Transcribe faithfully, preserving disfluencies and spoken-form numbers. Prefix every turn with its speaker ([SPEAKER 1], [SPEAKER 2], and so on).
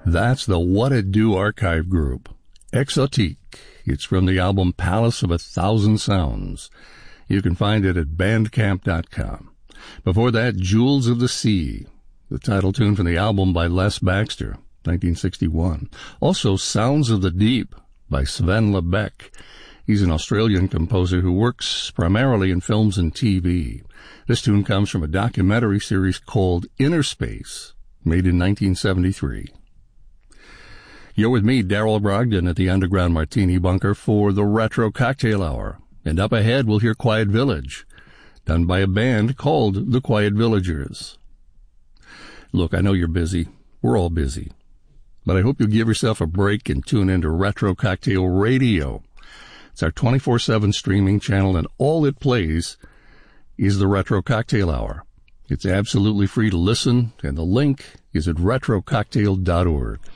[SPEAKER 1] That's the What It Do archive group. Exotique. It's from the album Palace of a Thousand Sounds. You can find it at bandcamp dot com. Before that, Jewels of the Sea, the title tune from the album by Les Baxter, nineteen sixty-one. Also, Sounds of the Deep by Sven Lebeck. He's an Australian composer who works primarily in films and T V. This tune comes from a documentary series called Inner Space, made in nineteen seventy-three. You're with me, Daryl Brogdon, at the Underground Martini Bunker for the Retro Cocktail Hour. And up ahead, we'll hear Quiet Village, done by a band called the Quiet Villagers. Look, I know you're busy. We're all busy. But I hope you'll give yourself a break and tune into Retro Cocktail Radio. It's our twenty-four seven streaming channel, and all it plays is the Retro Cocktail Hour. It's absolutely free to listen, and the link is at retro cocktail dot org.